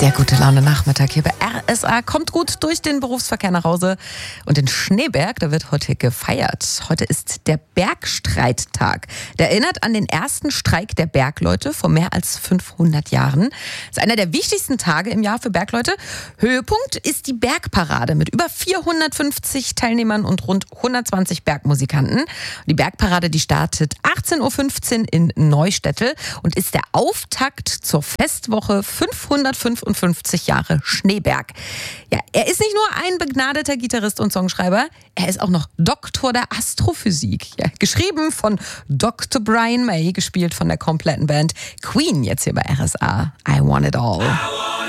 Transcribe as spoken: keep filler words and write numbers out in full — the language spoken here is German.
Der gute Laune Nachmittag hier bei R S A kommt gut durch den Berufsverkehr nach Hause. Und in Schneeberg, da wird heute gefeiert. Heute ist der Bergstreittag. Der erinnert an den ersten Streik der Bergleute vor mehr als fünfhundert Jahren. Das ist einer der wichtigsten Tage im Jahr für Bergleute. Höhepunkt ist die Bergparade mit über vierhundertfünfzig Teilnehmern und rund hundertzwanzig Bergmusikanten. Die Bergparade, die startet achtzehn Uhr fünfzehn in Neustädtel und ist der Auftakt zur Festwoche fünfhundertfünfundfünfzig Jahre Schneeberg. Ja, er ist nicht nur ein begnadeter Gitarrist und Songschreiber, er ist auch noch Doktor der Astrophysik. Ja, geschrieben von Doktor Brian May, gespielt von der kompletten Band Queen, jetzt hier bei R S A. I Want It All.